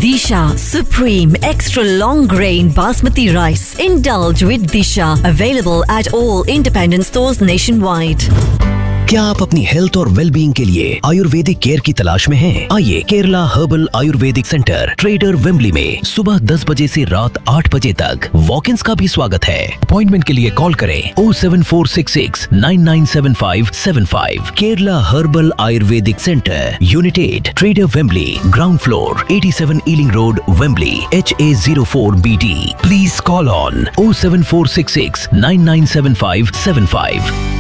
Disha Supreme Extra Long Grain Basmati Rice. Indulge with Disha. Available at all independent stores nationwide. क्या आप अपनी health और wellbeing के लिए आयुर्वेदिक केयर की तलाश में हैं? आइए Kerala herbal Ayurvedic centre trader Wembley में सुबह 10 बजे से रात 8 बजे तक वॉक-इन्स का भी स्वागत है। अपॉइंटमेंट के लिए कॉल करें 07466 997575। Kerala herbal Ayurvedic centre, unit 8, trader Wembley, ground floor, 87 ailing road, Wembley, HA04BT। Please call on 07466 997575।